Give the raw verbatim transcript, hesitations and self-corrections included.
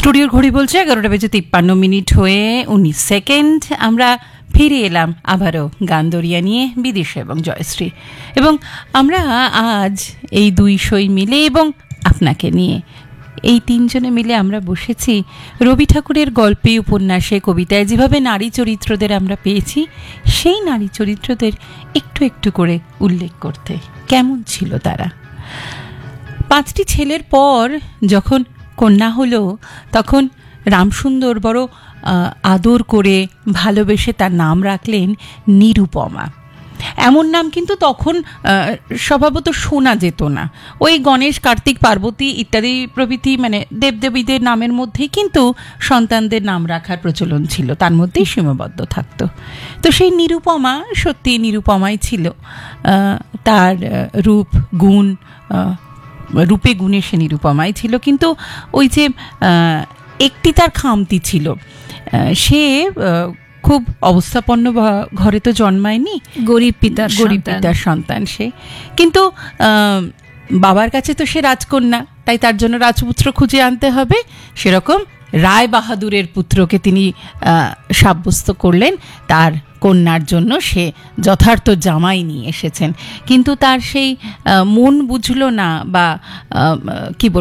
স্টুডিওর ঘড়ি বলছে এগারোটা বেজে তিপ্পান্ন মিনিট হয়ে উনিশ সেকেন্ড। আমরা ফিরে এলাম আবারও গান দরিয়া নিয়ে, বিদিশা এবং জয়শ্রী, এবং আমরা আজ এই দুই সই মিলে এবং আপনাকে নিয়ে এই তিনজনে মিলে আমরা বসেছি রবি ঠাকুরের গল্পে, উপন্যাসে, কবিতায় যেভাবে নারী চরিত্রদের আমরা পেয়েছি, সেই নারী চরিত্রদের একটু একটু করে উল্লেখ করতে। কেমন ছিল তারা? পাঁচটি ছেলের পর যখন কন্যা হলো, তখন রামসুন্দর বড় আদর করে ভালোবেসে তার নাম রাখলেন নিরুপমা। এমন নাম কিন্তু তখন স্বভাবত শোনা যেত না। ওই গণেশ, কার্তিক, পার্বতী ইত্যাদি প্রভৃতি মানে দেবদেবীদের নামের মধ্যেই কিন্তু সন্তানদের নাম রাখার প্রচলন ছিল, তার মধ্যেই সীমাবদ্ধ থাকতো। তো সেই নিরুপমা সত্যি নিরুপমাই ছিল। তার রূপ গুণ, রূপে গুণে সে নিরুপমাই ছিল, কিন্তু ওই যে একটি তার খামতি ছিল, সে খুব অবস্থাপন্ন ঘরে তো জন্মায়নি, গরিব পিতার গরিব পিতার সন্তান সে, কিন্তু বাবার কাছে তো সে রাজকন্যা, তাই তার জন্য রাজপুত্র খুঁজে আনতে হবে। সেরকম রায় বাহাদুরের পুত্রকে তিনি সাব্যস্ত করলেন, তার কন্যার জন্য সে যথার্থ জামাই নিয়ে এসেছেন। কিন্তু তার সেই মন বুঝল না, বা কি